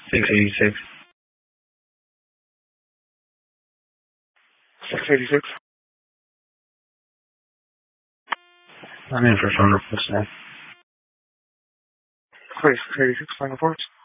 686. 686. I'm in for phone reports now. Sorry, 686, final reports.